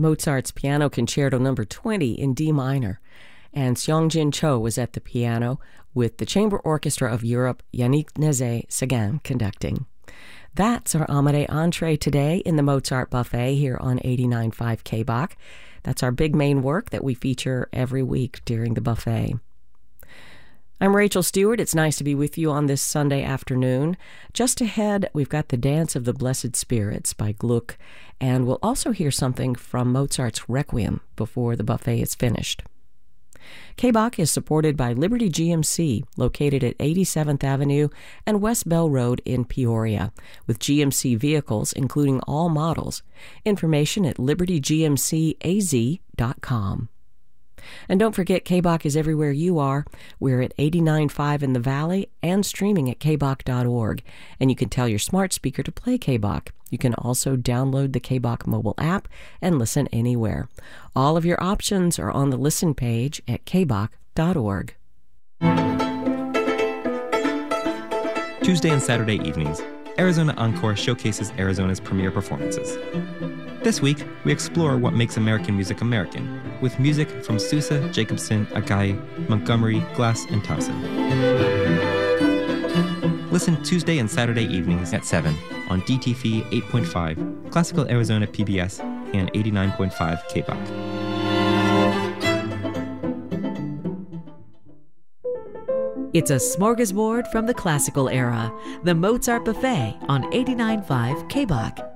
Mozart's Piano Concerto Number 20 in D minor. And Seongjin Cho was at the piano with the Chamber Orchestra of Europe, Yannick Nézet-Séguin conducting. That's our Amade entree today in the Mozart Buffet here on 89.5 KBach. That's our big main work that we feature every week during the buffet. I'm Rachel Stewart. It's nice to be with you on this Sunday afternoon. Just ahead, we've got the Dance of the Blessed Spirits by Gluck, and we'll also hear something from Mozart's Requiem before the buffet is finished. KBach is supported by Liberty GMC, located at 87th Avenue and West Bell Road in Peoria, with GMC vehicles including all models. Information at libertygmcaz.com. And don't forget, KBach is everywhere you are. We're at 89.5 in the Valley and streaming at kbach.org. And you can tell your smart speaker to play KBach. You can also download the KBach mobile app and listen anywhere. All of your options are on the listen page at kbach.org. Tuesday and Saturday evenings, Arizona Encore showcases Arizona's premier performances. This week, we explore what makes American music American, with music from Sousa, Jacobson, Agai, Montgomery, Glass, and Thompson. Listen Tuesday and Saturday evenings at 7 on DTV 8.5, Classical Arizona PBS, and 89.5 KBach. It's a smorgasbord from the classical era, the Mozart Buffet on 89.5 KBach.